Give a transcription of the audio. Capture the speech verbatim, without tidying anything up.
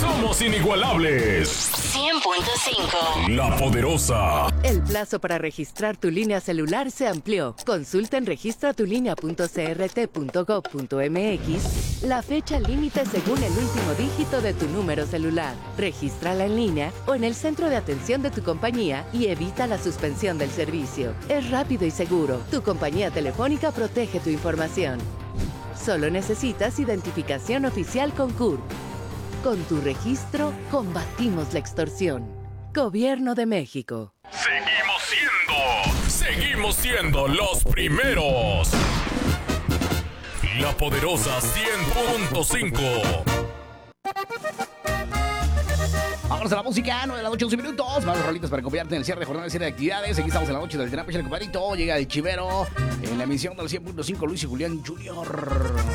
Somos inigualables. cien punto cinco. La Poderosa. El plazo para registrar tu línea celular se amplió. Consulta en registra tu línea punto c r t punto gov punto m x la fecha límite según el último dígito de tu número celular. Regístrala en línea o en el centro de atención de tu compañía y evita la suspensión del servicio. Es rápido y seguro. Tu compañía telefónica protege tu información. Solo necesitas identificación oficial con C U R P. Con tu registro, combatimos la extorsión. Gobierno de México. Seguimos siendo. Seguimos siendo los primeros. La Poderosa cien punto cinco. Vamos a la música, nueve de la noche, once minutos. Más rolitas para acompañarte en el cierre de jornada de serie de actividades. Aquí estamos en la noche del Tenapeche, el compadrito. Llega el Chivero en la emisión del cien punto cinco, Luis y Julián junior